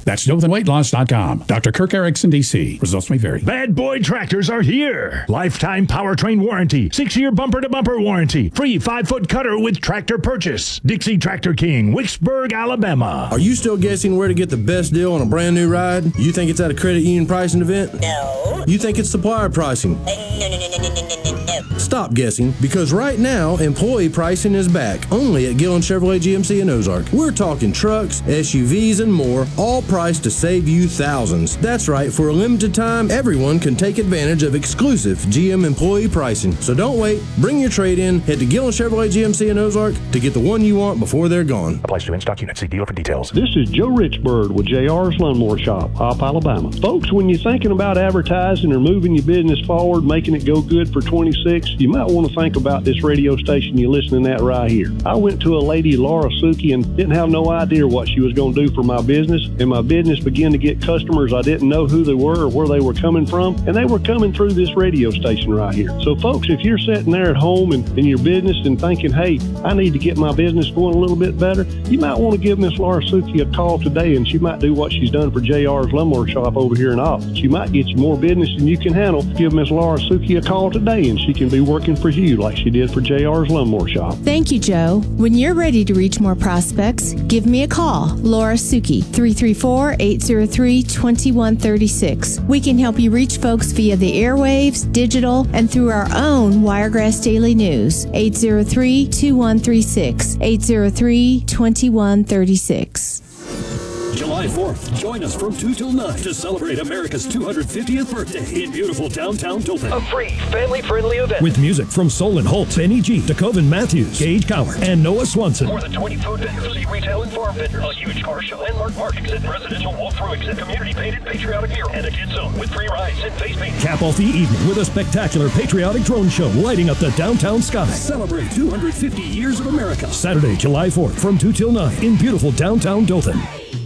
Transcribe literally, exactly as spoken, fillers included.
That's dothan weight loss dot com. Doctor Kirk Erickson, D C. Results may vary. Bad Boy Tractors are here. Lifetime powertrain warranty. Six-year bumper-to-bumper warranty. Free five-foot cutter with tractor purchase. Dixie Tractor King, Wicksburg, Alabama. Are you still guessing where to get the best deal on a brand new ride? You think it's at a credit union pricing event? No. You think it's supplier pricing? Uh, no, no, no, no, no, no, no, no. Stop guessing, because right now, employee pricing is back, only at Gillen Chevrolet G M C in Ozark. We're talking trucks, S U Vs, and more, all priced to save you thousands. That's right, for a limited time, everyone can take advantage of exclusive G M employee pricing. So don't wait, bring your trade-in, head to Gillen Chevrolet G M C in Ozark to get the one you want before they're gone. Applies to in-stock units. See dealer for details. This is Joe Richbird with J R's Lawnmower Shop, Hop, Alabama. Folks, when you're thinking about advertising or moving your business forward, making it go good for twenty-six, you might want to think about this radio station you're listening at right here. I went to a lady, Laura Suki, and didn't have no idea what she was going to do for my business, and my business began to get customers I didn't know who they were or where they were coming from, and they were coming through this radio station right here. So folks, if you're sitting there at home and in your business and thinking, hey, I need to get my business going a little bit better, you might want to give Miss Laura Suki a call today, and she might do what she's done for J R's Lawnmower Shop over here in Austin. She might get you more business than you can handle. Give Miss Laura Suki a call today, and she can be working for you like she did for J R's Lawnmower Shop. Thank you, Joe. When you're ready to reach more prospects, give me a call. Laura Suki, three three four, eight zero three, two one three six. We can help you reach folks via the airwaves, digital, and through our own Wiregrass Daily News. eight zero three, two one three six. eight zero three, two one three six. July fourth, join us from two till nine to celebrate America's two hundred fiftieth birthday in beautiful downtown Dothan. A free, family-friendly event. With music from Solon Holtz, Benny G, DeKoven Matthews, Gage Coward, and Noah Swanson. More than twenty food vendors, retail and farm vendors, a huge car show, landmark park exhibit, residential walkthrough exhibit, community-painted patriotic mural, and a kid zone with free rides and face painting. Cap off the evening with a spectacular patriotic drone show lighting up the downtown sky. Celebrate two hundred fifty years of America. Saturday, July fourth from two till nine in beautiful downtown Dothan.